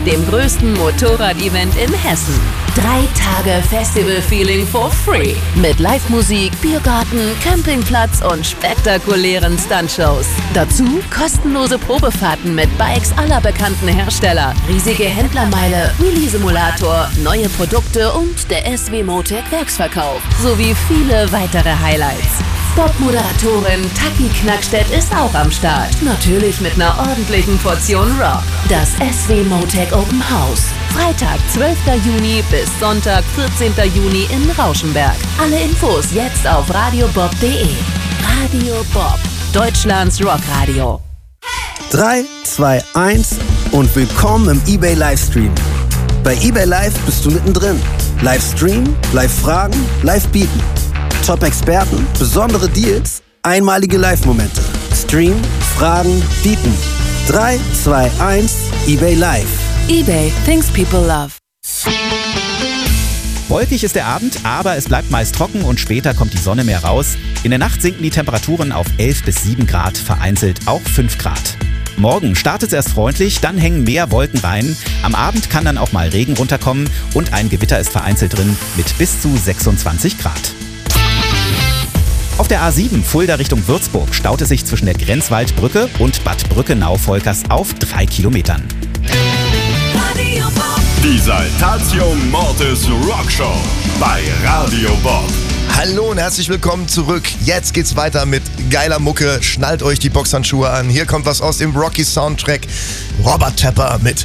dem größten Motorrad-Event in Hessen. 3 Tage Festival-Feeling for free. Mit Live-Musik, Biergarten, Campingplatz und spektakulären Stuntshows. Dazu kostenlose Probefahrten mit Bikes aller bekannten Hersteller, riesige Händlermeile, Wheelie-Simulator, neue Produkte und der SW Motec Werksverkauf. Sowie viele weitere Highlights. Bob-Moderatorin Taki Knackstedt ist auch am Start. Natürlich mit einer ordentlichen Portion Rock. Das SW Motec Open House. Freitag, 12. Juni bis Sonntag, 14. Juni in Rauschenberg. Alle Infos jetzt auf radiobob.de. Radio Bob, Deutschlands Rockradio. 3, 2, 1 und willkommen im eBay Livestream. Bei eBay Live bist du mittendrin. Livestream, Live-Fragen, Live-Bieten. Top-Experten, besondere Deals, einmalige Live-Momente. Stream, Fragen, Bieten. 3, 2, 1, eBay Live. eBay, things people love. Wolkig ist der Abend, aber es bleibt meist trocken und später kommt die Sonne mehr raus. In der Nacht sinken die Temperaturen auf 11 bis 7 Grad, vereinzelt auch 5 Grad. Morgen startet es erst freundlich, dann hängen mehr Wolken rein. Am Abend kann dann auch mal Regen runterkommen und ein Gewitter ist vereinzelt drin mit bis zu 26 Grad. Auf der A7 Fulda Richtung Würzburg staut es sich zwischen der Grenzwaldbrücke und Bad Brückenau-Volkers auf 3 Kilometern. Die Saltatio Mortis Rockshow bei Radio Bob. Hallo und herzlich willkommen zurück. Jetzt geht's weiter mit geiler Mucke. Schnallt euch die Boxhandschuhe an. Hier kommt was aus dem Rocky Soundtrack. Robert Tepper mit